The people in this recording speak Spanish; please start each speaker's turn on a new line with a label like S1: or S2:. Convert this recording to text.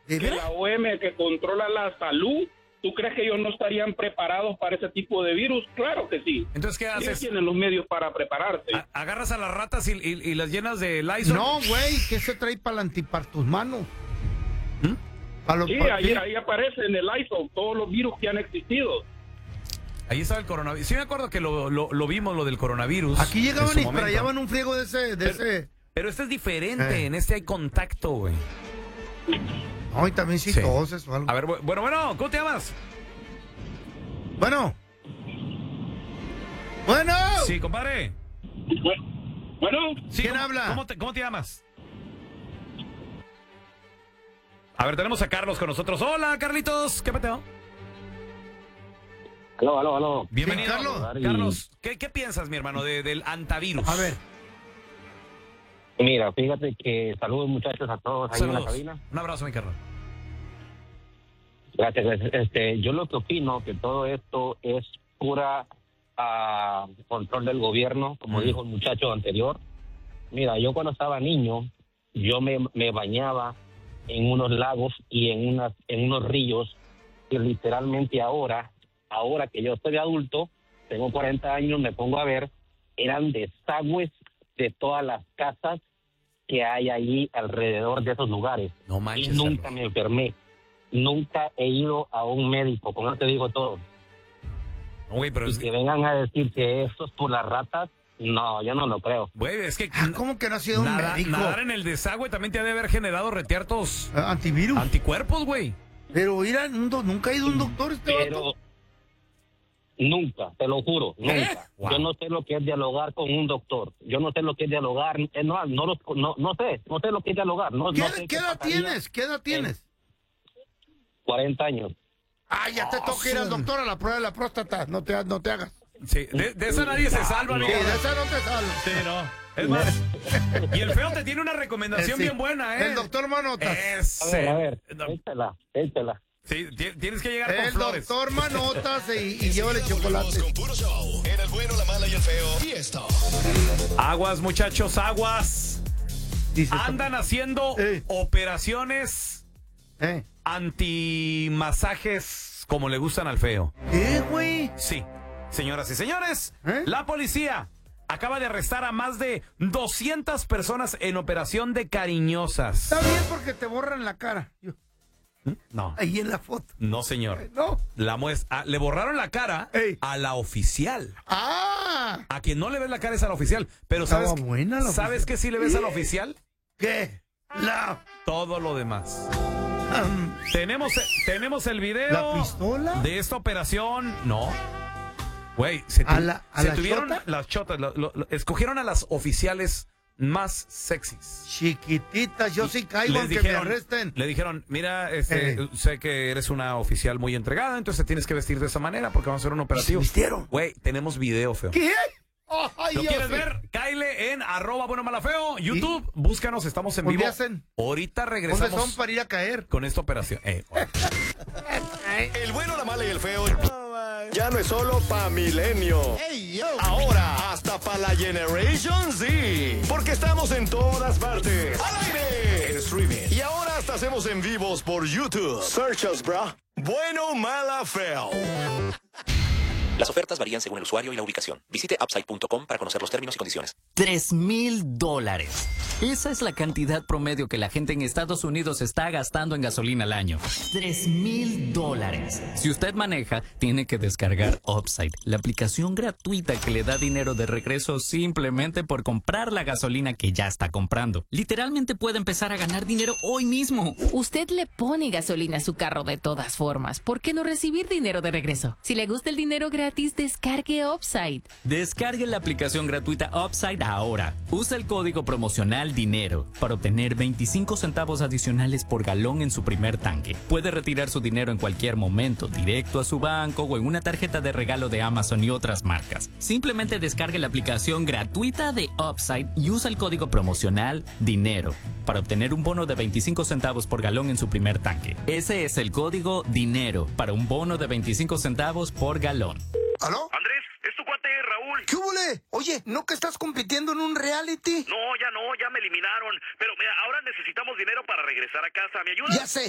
S1: que la OMS, que controla la salud, ¿tú crees que ellos no estarían preparados para ese tipo de virus? Claro que sí.
S2: Entonces, ¿qué haces?
S1: Ellos tienen los medios para prepararse.
S2: ¿Agarras a las ratas y las llenas de Lysol?
S3: No, güey, ¿qué se trae para limpar tus manos?
S1: Sí, ahí aparece en el Lysol todos los virus que han existido.
S2: Ahí estaba el coronavirus. Sí me acuerdo que lo vimos, lo del coronavirus.
S3: Aquí llegaban y sprayaban un friego de ese...
S2: Pero este es diferente, en este hay contacto, güey.
S3: No, y también sí toses o algo.
S2: A ver, bueno, ¿cómo te llamas?
S3: Bueno.
S2: Sí, compadre.
S1: Bueno.
S2: Sí,
S3: ¿Quién habla?
S2: ¿Cómo te llamas? A ver, tenemos a Carlos con nosotros. Hola, Carlitos. ¿Qué peteo?
S4: Aló.
S2: Bienvenido.
S3: Sí,
S2: Carlos, ¿qué piensas, mi hermano, del antivirus?
S3: A ver.
S4: Mira, fíjate que saludos muchachos a todos ahí
S2: Saludos.
S4: en la cabina.
S2: Un abrazo, mi Carlos.
S4: Gracias. Yo lo que opino que todo esto es pura control del gobierno, como dijo el muchacho anterior. Mira, yo cuando estaba niño, yo me bañaba en unos lagos y en unos ríos que literalmente ahora que yo estoy adulto, tengo 40 años, me pongo a ver, eran desagües de todas las casas que hay allí alrededor de esos lugares.
S2: No manches.
S4: Y nunca me enfermé. Nunca he ido a un médico, con eso te digo todo.
S2: No, güey, pero
S4: Y que vengan a decir que esto es por las ratas, no, yo no lo creo.
S2: Güey, es que...
S3: ¿Cómo que no ha sido un médico?
S2: Nadar en el desagüe también te ha de haber generado retiertos...
S3: ¿Antivirus?
S2: Anticuerpos, güey.
S3: Pero mira, nunca ha ido un doctor vato.
S4: Nunca, te lo juro, nunca.
S2: Wow.
S4: Yo no sé lo que es dialogar con un doctor. Yo no sé lo que es dialogar. No sé lo que es dialogar.
S3: ¿Qué edad tienes? ¿Qué edad tienes?
S4: 40 años.
S3: Ya te toca ir al doctor a la prueba de la próstata. No te hagas.
S2: Sí, de esa nadie se salva,
S3: Sí,
S2: amigo.
S3: de esa no te salvas.
S2: Sí, no. Es más, y el feo te tiene una recomendación
S3: Sí.
S2: bien buena, ¿eh?
S3: El doctor Manotas.
S4: A ver, éntela.
S2: Sí, tienes que llegar con
S3: El
S2: flores.
S3: doctor Manotas y llévale chocolate.
S5: Con puro show. En el bueno, la mala y el feo. Y esto.
S2: Aguas, muchachos, aguas.
S3: Dice,
S2: Andan haciendo operaciones antimasajes como le gustan al feo.
S3: ¿Qué, güey?
S2: Sí, señoras y señores, la policía acaba de arrestar a más de 200 personas en operación de cariñosas.
S3: Está bien porque te borran la cara.
S2: No.
S3: Ahí en la foto.
S2: No, señor.
S3: No.
S2: La muestra. Le borraron la cara a la oficial. A quien no le ves la cara es a la oficial. Pero ¿sabes,
S3: buena la
S2: ¿sabes qué sí le ves a la oficial?
S3: ¿Qué?
S2: Todo lo demás. Tenemos el video.
S3: ¿La pistola?
S2: De esta operación. No. Güey, se tuvieron
S3: chota?
S2: las chotas. Escogieron a las oficiales más sexys.
S3: Chiquititas, yo sí caigo aunque me arresten.
S2: Le dijeron, mira, sé que eres una oficial muy entregada, entonces tienes que vestir de esa manera porque vamos a hacer un operativo.
S3: ¿Vistieron?
S2: Güey, tenemos video, feo.
S3: ¿Qué?
S2: ¿Lo quieres ver? Cáele en @buenomalafeo, YouTube, búscanos, estamos en vivo. Ahorita regresamos.
S3: ¿Dónde son para ir a caer?
S2: Con esta operación.
S5: El bueno, la mala y el feo. Ya no es solo pa' Milenio. Ahora hasta pa' la Generation Z. Porque estamos en todas partes. ¡Al aire! En streaming. Y ahora hasta hacemos en vivos por YouTube. Search us, bro. Bueno, mala, feo.
S6: Las ofertas varían según el usuario y la ubicación. Visite upside.com para conocer los términos y condiciones.
S7: $3,000. Esa es la cantidad promedio que la gente en Estados Unidos está gastando en gasolina al año. $3,000. Si usted maneja, tiene que descargar Upside, la aplicación gratuita que le da dinero de regreso simplemente por comprar la gasolina que ya está comprando. Literalmente puede empezar a ganar dinero hoy mismo.
S8: Usted le pone gasolina a su carro de todas formas. ¿Por qué no recibir dinero de regreso? Si le gusta el dinero gratis, descargue Upside.
S7: Descargue la aplicación gratuita Upside ahora. Usa el código promocional DINERO para obtener 25 centavos adicionales por galón en su primer tanque. Puede retirar su dinero en cualquier momento, directo a su banco o en una tarjeta de regalo de Amazon y otras marcas. Simplemente descargue la aplicación gratuita de Upside y usa el código promocional DINERO para obtener un bono de 25 centavos por galón en su primer tanque. Ese es el código DINERO para un bono de 25 centavos por galón.
S3: ¿Aló?
S9: Andrés, es tu cuate Raúl.
S3: ¿Qué huele? Oye, ¿no que estás compitiendo en un reality?
S9: No, ya me eliminaron. Pero mira, ahora necesitamos dinero para regresar a casa. ¿Me ayudas?
S3: Ya sé.